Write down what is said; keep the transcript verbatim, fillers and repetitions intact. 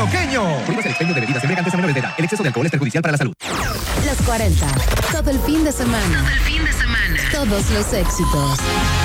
antioqueño. Prohíbas el expendio de bebidas embriagantes a menores de edad. El exceso de alcohol es perjudicial para la salud. Los cuarenta. Todo el fin de semana. Todo el fin de semana. Todos los éxitos.